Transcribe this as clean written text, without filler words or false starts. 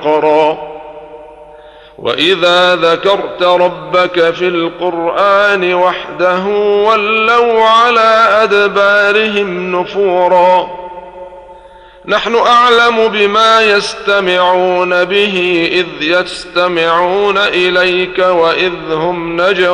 وإذا ذكرت ربك في القرآن وحده ولوا على أدبارهم نفورا نحن أعلم بما يستمعون به إذ يستمعون إليك وإذ هم نجوى